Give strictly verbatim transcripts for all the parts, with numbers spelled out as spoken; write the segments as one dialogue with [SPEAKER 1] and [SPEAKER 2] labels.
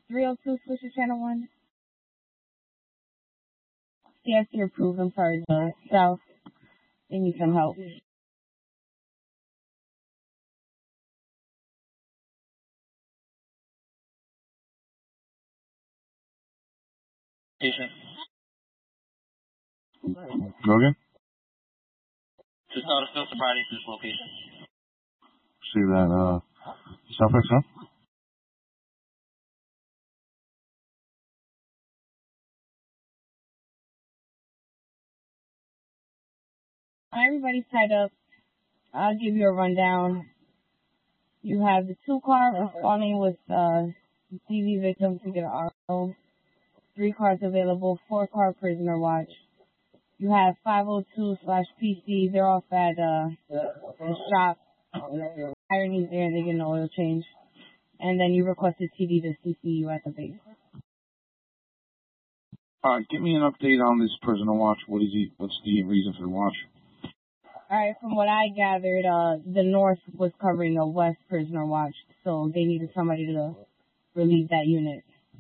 [SPEAKER 1] three oh two Swisher Channel one. C I C approved. I'm sorry, the South. They need some help.
[SPEAKER 2] Patient.
[SPEAKER 3] Go again?
[SPEAKER 2] Just out of field sobriety to this location.
[SPEAKER 3] See that, uh, suffix, huh?
[SPEAKER 1] Everybody's tied up. I'll give you a rundown. You have the two car responding with uh, D V victim to get an R O. Three cars available. Four car prisoner watch. You have five oh two slash P C. They're off at uh, the shop. Irony's there. They get an oil change. And then you requested T D to C C you at the base.
[SPEAKER 3] All right, give me an update on this prisoner watch. What is he? What's the reason for the watch?
[SPEAKER 1] All right, from what I gathered, uh, the North was covering the West prisoner watch, so they needed somebody to relieve that unit.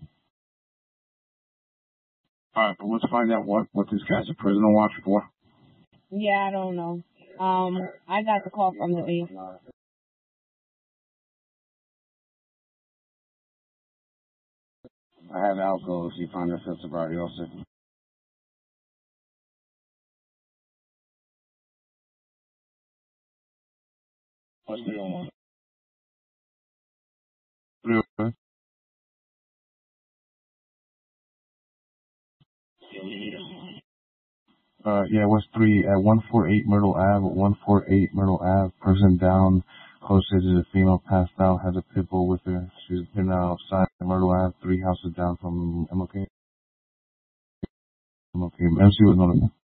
[SPEAKER 3] All right, but let's find out what, what this guy's a prisoner watch for.
[SPEAKER 1] Yeah, I don't know. Um, I got the call from the base.
[SPEAKER 3] I have alcohol if you find a field sobriety also.
[SPEAKER 2] What's the other one?
[SPEAKER 3] Okay. Uh, yeah, West three at one forty-eight Myrtle Ave, one forty-eight Myrtle Ave, person down, closer to the female passed out, has a pit bull with her. She's been outside Myrtle Ave, three houses down from M L K. M L K, M C was notified.